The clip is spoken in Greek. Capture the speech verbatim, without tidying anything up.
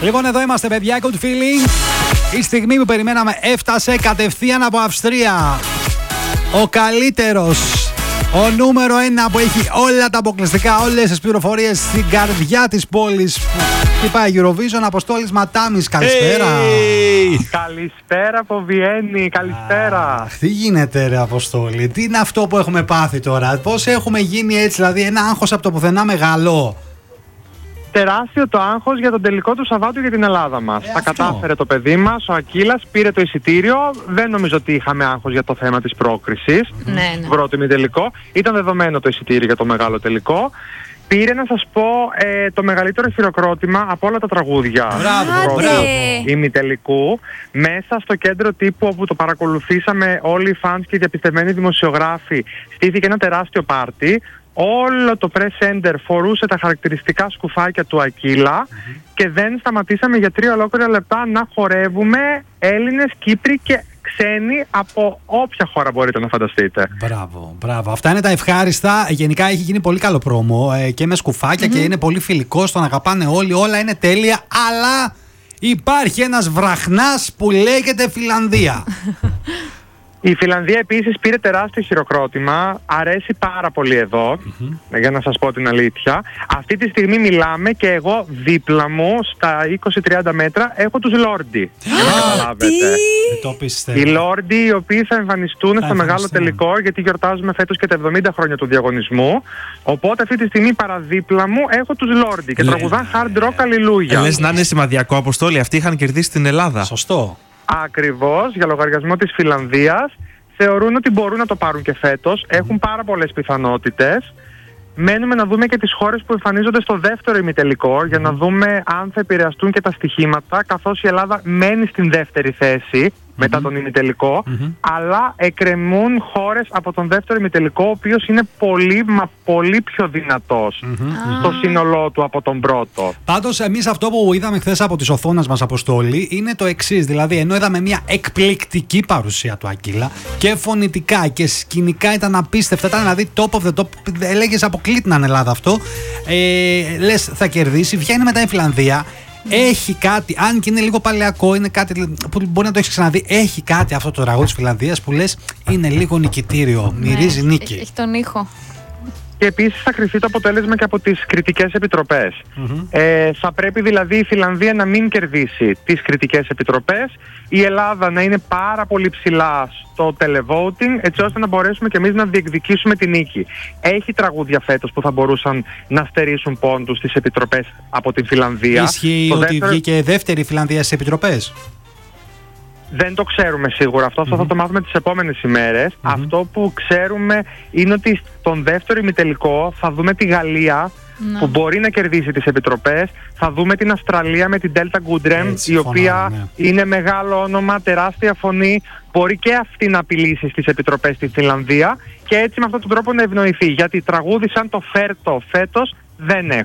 Λοιπόν, εδώ είμαστε, παιδιά. Good feeling. Η στιγμή που περιμέναμε έφτασε κατευθείαν από Αυστρία. Ο καλύτερος, ο νούμερο ένα που έχει όλα τα αποκλειστικά, όλες τις πληροφορίες στην καρδιά της πόλης που χτυπάει Eurovision. Αποστόλης Ματάμις, καλησπέρα. Hey. Καλησπέρα από Βιέννη, καλησπέρα. Αχ, τι γίνεται ρε Αποστόλη, τι είναι αυτό που έχουμε πάθει τώρα, πώς έχουμε γίνει έτσι, δηλαδή ένα άγχος από το πουθενά μεγαλό. Τεράστιο το άγχος για τον τελικό του Σαββάτου για την Ελλάδα μας. Ε, Τα κατάφερε το παιδί μας, ο Ακύλας πήρε το εισιτήριο. Δεν νομίζω ότι είχαμε άγχος για το θέμα της πρόκρισης. Ναι, ναι. Πρώτο ημιτελικό. Ήταν δεδομένο το εισιτήριο για το μεγάλο τελικό. Πήρε, να σας πω, ε, το μεγαλύτερο χειροκρότημα από όλα τα τραγούδια Μπράβο, του μπράβο. ημιτελικού. Μέσα στο κέντρο τύπου όπου το παρακολουθήσαμε όλοι οι φανς και οι διαπιστευμένοι δημοσιογράφοι, στήθηκε ένα τεράστιο πάρτι. Όλο το press center φορούσε τα χαρακτηριστικά σκουφάκια του Ακύλα mm-hmm. και δεν σταματήσαμε για τρία ολόκληρα λεπτά να χορεύουμε Έλληνες, Κύπροι και ξένοι από όποια χώρα μπορείτε να φανταστείτε. Μπράβο, μπράβο. Αυτά είναι τα ευχάριστα. Γενικά έχει γίνει πολύ καλό πρόμο ε, και με σκουφάκια mm-hmm. και είναι πολύ φιλικό, τον αγαπάνε όλοι, όλα είναι τέλεια, αλλά υπάρχει ένας βραχνάς που λέγεται Φιλανδία. Η Φιλανδία επίσης πήρε τεράστιο χειροκρότημα, αρέσει πάρα πολύ εδώ, mm-hmm. για να σας πω την αλήθεια. Αυτή τη στιγμή μιλάμε και εγώ δίπλα μου στα είκοσι με τριάντα μέτρα έχω τους Λόρντι. Οι Λόρντι οι οποίοι θα εμφανιστούν θα στο μεγάλο τελικό, γιατί γιορτάζουμε φέτος και τα εβδομήντα χρόνια του διαγωνισμού. Οπότε αυτή τη στιγμή παραδίπλα μου έχω τους Λόρντι και τραγουδάν hard rock αλληλούια. Ε, λες να είναι σημαδιακό, Αποστόλη, αυτοί είχαν κερδίσει την Ελλάδα. Σωστό. Ακριβώς, για λογαριασμό της Φιλανδίας. Θεωρούν ότι μπορούν να το πάρουν και φέτος. Έχουν πάρα πολλές πιθανότητες. Μένουμε να δούμε και τις χώρες που εμφανίζονται στο δεύτερο ημιτελικό για να δούμε αν θα επηρεαστούν και τα στοιχήματα, καθώς η Ελλάδα μένει στην δεύτερη θέση μετά mm-hmm. τον ημιτελικό, mm-hmm. αλλά εκκρεμούν χώρες από τον δεύτερο ημιτελικό, ο οποίος είναι πολύ μα πολύ πιο δυνατός mm-hmm. στο σύνολό του από τον πρώτο. Πάντως εμείς αυτό που είδαμε χθες από τις οθόνες μας, Αποστόλη, είναι το εξής. Δηλαδή, ενώ είδαμε μια εκπληκτική παρουσία του Ακύλα και φωνητικά και σκηνικά ήταν απίστευτα, ήταν δηλαδή top of the top, έλεγες αποκλείται να είναι Ελλάδα αυτό, ε, λες θα κερδίσει, βγαίνει μετά η Φιλανδία. Έχει κάτι, αν και είναι λίγο παλαιακό, είναι κάτι που μπορεί να το έχει ξαναδεί. Έχει κάτι αυτό το τραγούδι της Φιλανδίας που λες είναι λίγο νικητήριο, μυρίζει ναι, νίκη. Έχει τον ήχο. Και επίσης θα κριθεί το αποτέλεσμα και από τις κριτικές επιτροπές. Mm-hmm. Ε, θα πρέπει δηλαδή η Φιλανδία να μην κερδίσει τις κριτικές επιτροπές, η Ελλάδα να είναι πάρα πολύ ψηλά στο televoting, έτσι ώστε να μπορέσουμε και εμείς να διεκδικήσουμε την νίκη. Έχει τραγούδια φέτος που θα μπορούσαν να στερήσουν πόντους στις επιτροπές από την Φιλανδία. Ισχύει το ότι δεύτερο... βγήκε δεύτερη Φιλανδία στις επιτροπές. Δεν το ξέρουμε σίγουρα. Αυτό, αυτό mm-hmm. θα το μάθουμε τις επόμενες ημέρες. Mm-hmm. Αυτό που ξέρουμε είναι ότι στον δεύτερο ημιτελικό θα δούμε τη Γαλλία no. που μπορεί να κερδίσει τις επιτροπές. Θα δούμε την Αυστραλία με την Delta Goodrem, Έτσι, η οποία φωνά, ναι. είναι μεγάλο όνομα, τεράστια φωνή. Μπορεί και αυτή να απειλήσει στις επιτροπές στη Φιλανδία και έτσι με αυτόν τον τρόπο να ευνοηθεί. Γιατί τραγούδι σαν το Φέρτο φέτος δεν έχω.